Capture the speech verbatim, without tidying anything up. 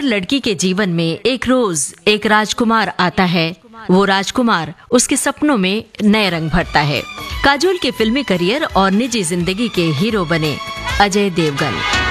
लड़की के जीवन में एक रोज एक राजकुमार आता है। वो राजकुमार उसके सपनों में नए रंग भरता है। काजोल के फिल्मी करियर और निजी जिंदगी के हीरो बने अजय देवगन।